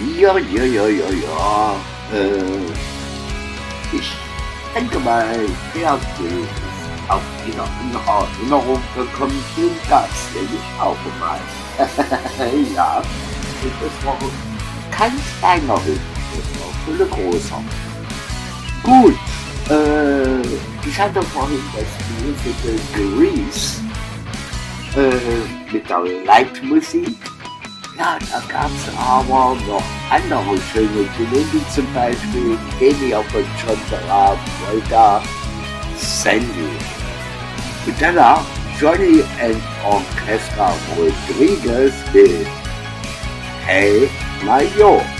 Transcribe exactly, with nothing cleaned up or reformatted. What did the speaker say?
Ja, ja, ja, ja, ja. Äh, ich denke mal, der ist auf Ihre Erinnerung gekommen, den gab's nämlich auch mal. Ja, und das war kein kleiner Hund, das war schon ein großer. Gut, äh, ich hatte vorhin das Musical Grease äh, mit der Leitmusik. Ja, da gab es aber noch andere schöne Titel, wie zum Beispiel Genia von John Travolta, Sandy. Und danach Johnny and Orchestra Rodriguez mit Hey My Yo.